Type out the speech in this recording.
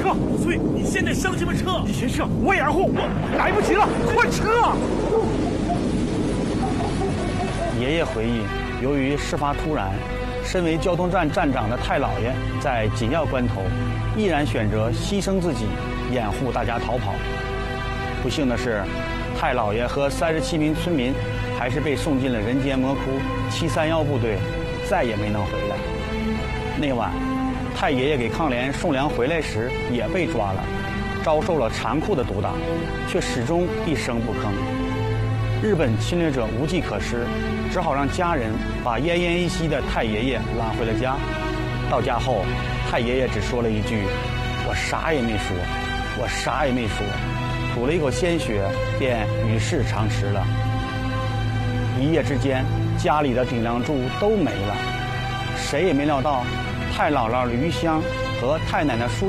撤！ 老崔，你现在上什么车？ 你先撤，我掩护。来不及了，快撤！ 爷爷回忆，由于事发突然，身为交通站站长的太老爷在紧要关头，毅然选择牺牲自己，掩护大家逃跑。不幸的是，太老爷和37名村民还是被送进了人间魔窟731部队，再也没能回来。那晚，太爷爷给抗联送粮回来时也被抓了，遭受了残酷的毒打，却始终一声不吭。日本侵略者无计可施，只好让家人把奄奄一息的太爷爷揽回了家。到家后，太爷爷只说了一句：“我啥也没说，我啥也没说。”吐了一口鲜血，便与世长辞了。一夜之间，家里的顶梁柱都没了。谁也没料到，太姥姥余香和太奶奶苏